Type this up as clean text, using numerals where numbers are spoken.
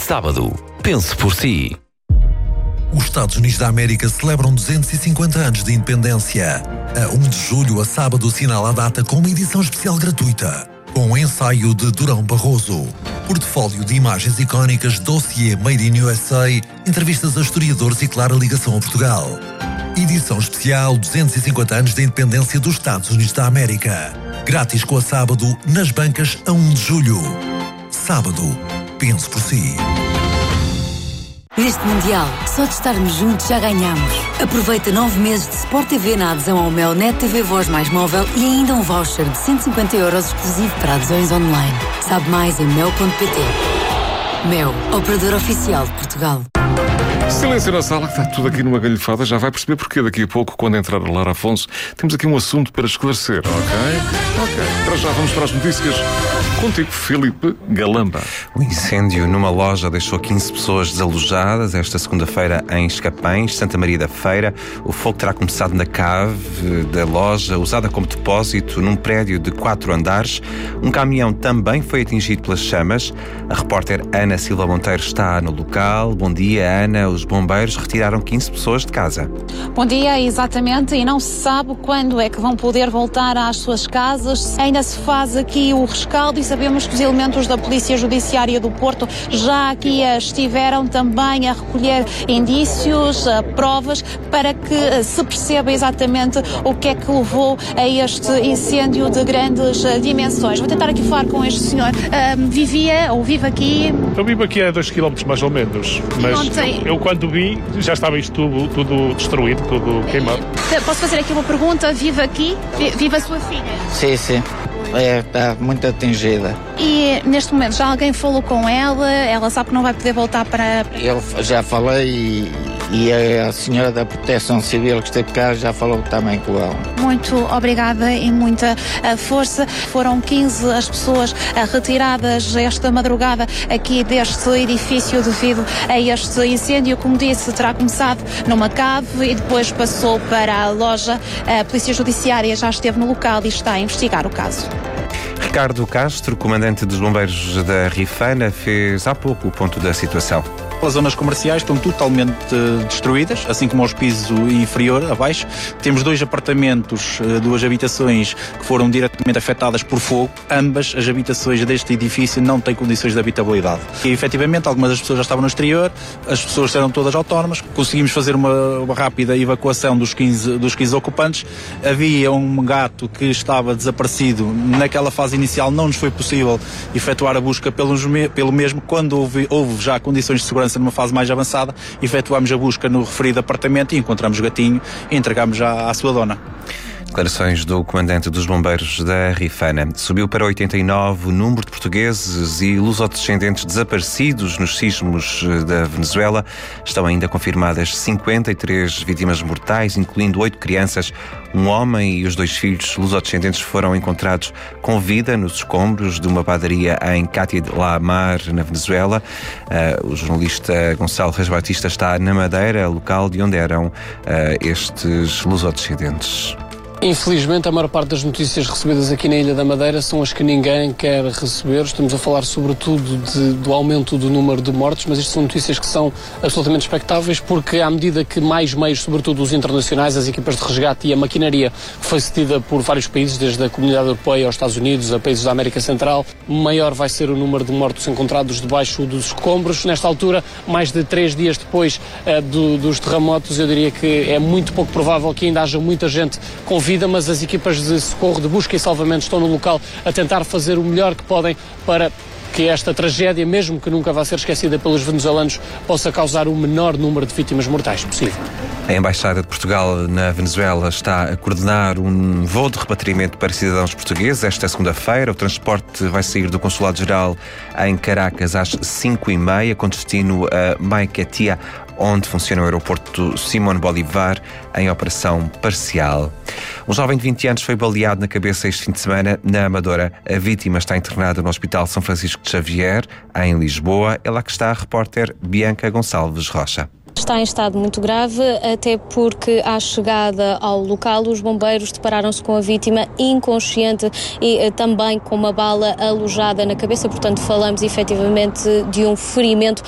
Sábado, pense por si. Os Estados Unidos da América celebram 250 anos de independência. A 1 de julho, a sábado, assinala a data com uma edição especial gratuita, com um ensaio de Durão Barroso, portfólio de imagens icónicas, dossiê Made in USA, entrevistas a historiadores e clara ligação a Portugal. Edição especial 250 anos de independência dos Estados Unidos da América. Grátis com a sábado, nas bancas a 1 de julho. Sábado, pense por si. Neste Mundial, só de estarmos juntos já ganhamos. Aproveita 9 meses de Sport TV na adesão ao Mel Net TV Voz mais móvel e ainda um voucher de 150 € exclusivo para adesões online. Sabe mais em mel.pt. Mel, operador oficial de Portugal. Silêncio na sala, que está tudo aqui numa galhofada. Já vai perceber porque daqui a pouco, quando entrar a Lara Afonso, temos aqui um assunto para esclarecer, ok? Para já vamos para as notícias. Contigo, Filipe Galamba. O incêndio numa loja deixou 15 pessoas desalojadas esta segunda-feira em Escapães, Santa Maria da Feira. O fogo terá começado na cave da loja, usada como depósito num prédio de 4 andares. Um caminhão também foi atingido pelas chamas. A repórter Ana Silva Monteiro está no local. Bom dia, Ana. Os bombeiros retiraram 15 pessoas de casa. Bom dia, exatamente. E não se sabe quando é que vão poder voltar às suas casas. Ainda se faz aqui o rescaldo e sabemos que os elementos da Polícia Judiciária do Porto já aqui estiveram também a recolher indícios, provas, para que se perceba exatamente o que é que levou a este incêndio de grandes dimensões. Vou tentar aqui falar com este senhor. Vive aqui? Eu vivo aqui a 2 km mais ou menos, mas eu quando vi já estava isto tudo destruído, tudo queimado. Posso fazer aqui uma pergunta? Vive aqui? Vive a sua filha? Sim. Está muito atingida. E neste momento já alguém falou com ela? Ela sabe que não vai poder voltar para... Eu já falei e a senhora da Proteção Civil que esteve cá já falou também com ela. Muito obrigada e muita força. Foram 15 as pessoas retiradas esta madrugada aqui deste edifício devido a este incêndio. Como disse, terá começado numa cave e depois passou para a loja. A Polícia Judiciária já esteve no local e está a investigar o caso. Ricardo Castro, comandante dos bombeiros da Rifana, fez há pouco o ponto da situação. As zonas comerciais estão totalmente destruídas, assim como aos pisos inferior, abaixo. Temos 2 apartamentos, 2 habitações que foram diretamente afetadas por fogo. Ambas as habitações deste edifício não têm condições de habitabilidade. E, efetivamente, algumas das pessoas já estavam no exterior, as pessoas eram todas autónomas. Conseguimos fazer uma rápida evacuação dos 15 ocupantes. Havia um gato que estava desaparecido. Naquela fase inicial não nos foi possível efetuar a busca pelo mesmo. Quando houve já condições de segurança numa fase mais avançada, efetuámos a busca no referido apartamento e encontramos o gatinho e entregámos já à sua dona. Declarações do comandante dos bombeiros da Rifana. Subiu para 89 o número de portugueses e lusodescendentes desaparecidos nos sismos da Venezuela. Estão ainda confirmadas 53 vítimas mortais, incluindo 8 crianças. Um homem e os 2 filhos lusodescendentes foram encontrados com vida nos escombros de uma padaria em Cátia de la Mar, na Venezuela. O jornalista Gonçalo Reis Batista está na Madeira, local de onde eram estes lusodescendentes. Infelizmente, a maior parte das notícias recebidas aqui na Ilha da Madeira são as que ninguém quer receber. Estamos a falar sobretudo do aumento do número de mortes, mas isto são notícias que são absolutamente expectáveis, porque à medida que mais meios, sobretudo os internacionais, as equipas de resgate e a maquinaria foi cedida por vários países, desde a Comunidade Europeia aos Estados Unidos, a países da América Central, maior vai ser o número de mortos encontrados debaixo dos escombros. Nesta altura, mais de 3 dias depois dos terremotos, eu diria que é muito pouco provável que ainda haja muita gente com vida, mas as equipas de socorro, de busca e salvamento estão no local a tentar fazer o melhor que podem para que esta tragédia, mesmo que nunca vá ser esquecida pelos venezuelanos, possa causar o menor número de vítimas mortais possível. A Embaixada de Portugal na Venezuela está a coordenar um voo de repatriamento para cidadãos portugueses esta segunda-feira. O transporte vai sair do Consulado-Geral em Caracas às 5h30, com destino a Maiquetía, onde funciona o aeroporto Simón Bolívar, em operação parcial. Um jovem de 20 anos foi baleado na cabeça este fim de semana na Amadora. A vítima está internada no Hospital São Francisco de Xavier, em Lisboa. É lá que está a repórter Bianca Gonçalves Rocha. Está em estado muito grave, até porque à chegada ao local os bombeiros depararam-se com a vítima inconsciente e também com uma bala alojada na cabeça, portanto falamos efetivamente de um ferimento